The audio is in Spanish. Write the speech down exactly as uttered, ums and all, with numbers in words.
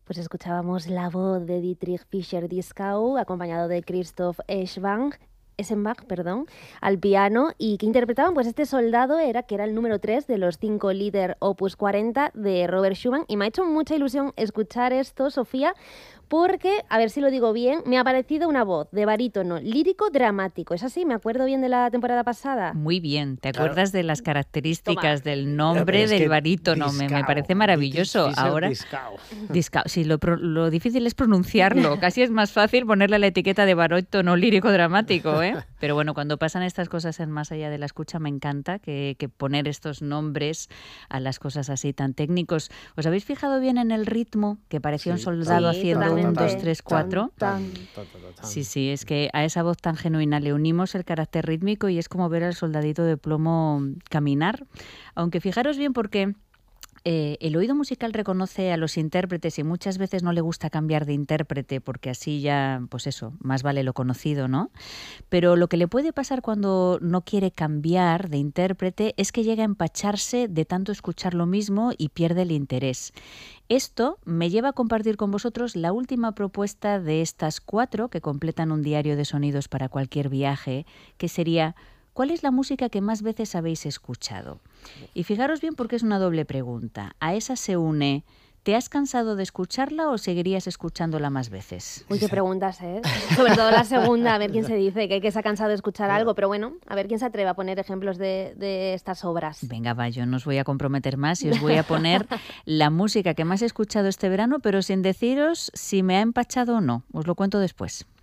Pues escuchábamos la voz de Dietrich Fischer-Dieskau, acompañado de Christoph Eschenbach, Eschenbach, perdón, al piano, y que interpretaban pues este soldado era que era el número tres de los cinco Lieder Opus cuarenta de Robert Schumann, y me ha hecho mucha ilusión escuchar esto, Sofía, porque, a ver si lo digo bien, me ha parecido una voz de barítono lírico dramático. ¿Es así? ¿Me acuerdo bien de la temporada pasada? Muy bien. ¿Te Claro. acuerdas de las características Toma. del nombre Es del que barítono? Me, me Dieskau, parece maravilloso. Fischer Ahora, Dieskau. Dieskau. Sí, lo, pro- lo difícil es pronunciarlo. Casi es más fácil ponerle la etiqueta de barítono lírico dramático, ¿eh? Pero bueno, cuando pasan estas cosas en Más allá de la escucha, me encanta que, que poner estos nombres a las cosas así tan técnicos. ¿Os habéis fijado bien en el ritmo? Que parecía un Sí. soldado Sí, haciendo un, totalmente. dos, tres, cuatro. Tan, Tan, tan, tan, tan. Sí, sí, es que a esa voz tan genuina le unimos el carácter rítmico y es como ver al soldadito de plomo caminar. Aunque fijaros bien porque eh, el oído musical reconoce a los intérpretes y muchas veces no le gusta cambiar de intérprete porque así ya, pues eso, más vale lo conocido, ¿no? Pero lo que le puede pasar cuando no quiere cambiar de intérprete es que llega a empacharse de tanto escuchar lo mismo y pierde el interés. Esto me lleva a compartir con vosotros la última propuesta de estas cuatro que completan un diario de sonidos para cualquier viaje, que sería ¿cuál es la música que más veces habéis escuchado? Y fijaros bien porque es una doble pregunta. A esa se une ¿te has cansado de escucharla o seguirías escuchándola más veces? Uy, qué preguntas, ¿eh? Sobre todo la segunda, a ver quién se dice, que, que se ha cansado de escuchar algo, pero bueno, a ver quién se atreve a poner ejemplos de, de estas obras. Venga, va, yo no os voy a comprometer más y os voy a poner la música que más he escuchado este verano, pero sin deciros si me ha empachado o no. Os lo cuento después.